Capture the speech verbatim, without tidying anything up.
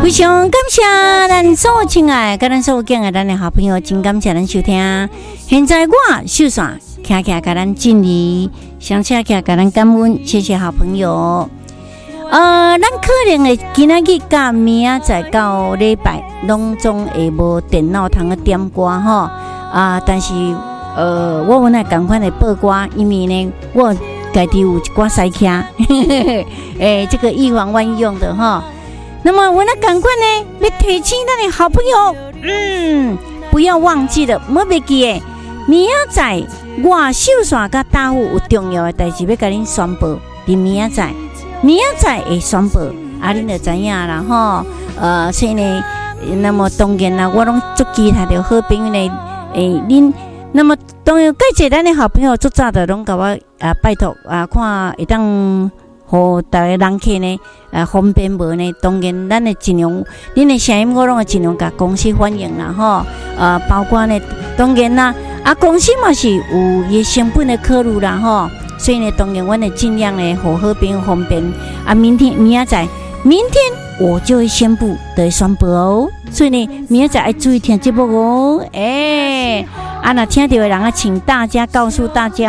非常感谢咱所有亲爱跟咱所有敬爱咱的好朋友，真感谢咱收听。现在我秀伞徛徛给咱敬礼，上车徛给咱感恩，谢谢好朋友。呃，咱可能会今仔日甲明仔载到礼拜，拢总会无电脑通个点歌吼啊，但是呃，我无奈赶快来报歌，因为呢，我家己有一寡塞卡，诶，这个预防万一用的哈。那么我那赶快呢，要提醒咱的好朋友，嗯，不要忘记了，莫忘记诶，明仔载我秀伞甲大户有重要的代志要甲恁宣布，伫明仔载。明仔载会宣布，啊，恁就知影啦吼。呃，所以呢，那么当然啦，我拢足期待着好朋友呢，诶，恁，那么当然，介绍咱的好朋友，足早的拢甲我啊拜托啊，看会当互大家人客呢啊方便无呢？当然，咱会尽量，恁的声音我拢会尽量甲公司欢迎啦吼。呃，包括呢，当然啦，啊，公司嘛是有伊成本的考虑啦吼。所以呢，当然，我会尽量呢，互好朋友方便。啊，明天明仔载，明天我就会宣布的宣布哦。所以呢，明仔载要注意听节目哦。哎、欸，啊，那听到的人啊，请大家告诉大家。